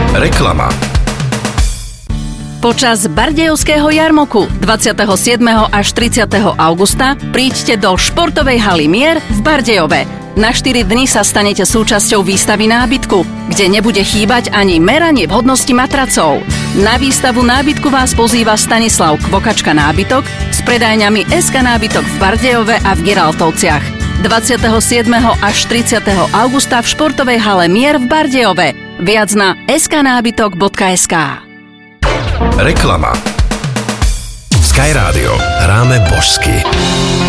Reklama. Počas Bardejovského jarmoku 27. až 30. augusta príďte do športovej haly Mier v Bardejove. Na 4 dni sa stanete súčasťou výstavy nábytku, kde nebude chýbať ani meranie vhodnosti matracov. Na výstavu nábytku vás pozýva Stanislav Kvokačka nábytok s predajňami SK nábytok v Bardejove a v Giraltovciach. 27. až 30. augusta v športovej hale Mier v Bardejove. Viac na sknábytok.sk. Reklama. Sky Radio. Hráme božsky.